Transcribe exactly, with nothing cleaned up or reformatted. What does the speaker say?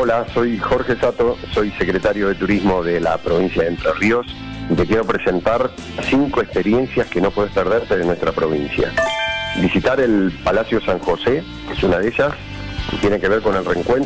Hola, soy Jorge Sato, soy secretario de Turismo de la provincia de Entre Ríos y te quiero presentar cinco experiencias que no puedes perderte de nuestra provincia. Visitar el Palacio San José es una de ellas y tiene que ver con el reencuentro